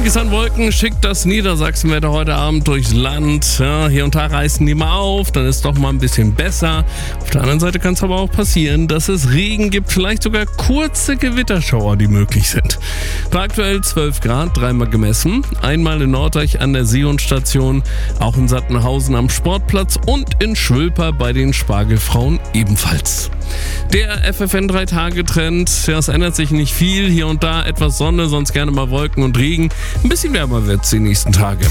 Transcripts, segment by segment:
Einiges an Wolken schickt das Niedersachsenwetter heute Abend durchs Land. Ja, hier und da reißen die mal auf, dann ist doch mal ein bisschen besser. Auf der anderen Seite kann es aber auch passieren, dass es Regen gibt, vielleicht sogar kurze Gewitterschauer, die möglich sind. Bei aktuell 12 Grad, dreimal gemessen. Einmal in Norddeich an der Sion-Station, auch in Sattenhausen am Sportplatz und in Schwülper bei den Spargelfrauen ebenfalls. Der FFN-3-Tage-Trend, ja, es ändert sich nicht viel. Hier und da etwas Sonne, sonst gerne mal Wolken und Regen. Ein bisschen wärmer wird es die nächsten Tage.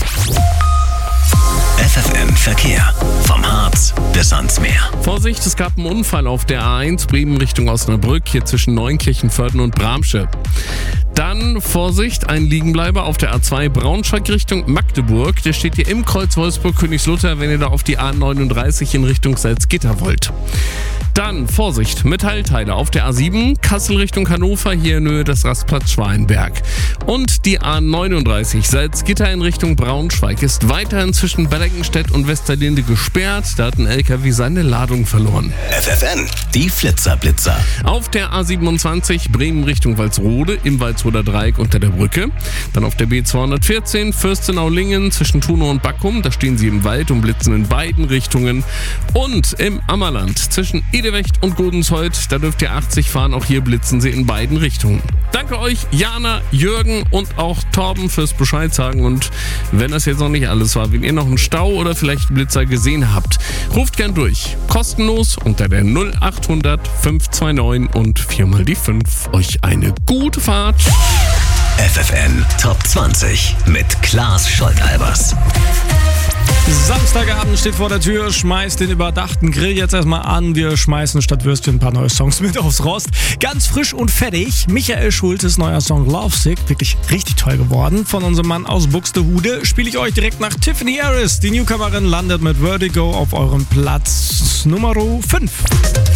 FFN Verkehr. Vom Harz bis ans Meer. Vorsicht, es gab einen Unfall auf der A1 Bremen Richtung Osnabrück, hier zwischen Neunkirchen-Vörden und Bramsche. Dann Vorsicht, ein Liegenbleiber auf der A2 Braunschweig Richtung Magdeburg. Der steht hier im Kreuz Wolfsburg-Königslutter, wenn ihr da auf die A39 in Richtung Salzgitter wollt. Dann Vorsicht, Metallteile auf der A7 Kassel Richtung Hannover, hier in Höhe des Rastplatz Schwalenberg. Und die A39 Salzgitter in Richtung Braunschweig ist weiterhin zwischen Balleckenstedt und Westerlinde gesperrt. Da hat ein LKW seine Ladung verloren. FFN, die Flitzer-Blitzer. Auf der A27 Bremen Richtung Walsrode im Walsroder Dreieck unter der Brücke. Dann auf der B214 Fürstenau-Lingen zwischen Thunow und Backum. Da stehen sie im Wald und blitzen in beiden Richtungen. Und im Ammerland zwischen Edewecht und Godensholt, da dürft ihr 80 fahren. Auch hier blitzen sie in beiden Richtungen. Danke euch, Jana, Jürgen und auch Torben fürs Bescheid sagen. Und wenn das jetzt noch nicht alles war, wenn ihr noch einen Stau oder vielleicht einen Blitzer gesehen habt, ruft gern durch. Kostenlos unter der 0800 529 und 4 die 5. Euch eine gute Fahrt. FFN Top 20 mit Klaas Scholtalbers. Samstagabend steht vor der Tür, schmeißt den überdachten Grill jetzt erstmal an. Wir schmeißen statt Würstchen ein paar neue Songs mit aufs Rost. Ganz frisch und fettig. Michael Schultes neuer Song Lovesick, wirklich richtig toll geworden. Von unserem Mann aus Buxtehude spiele ich euch direkt nach Tiffany Harris. Die Newcomerin landet mit Vertigo auf eurem Platz Nummer 5.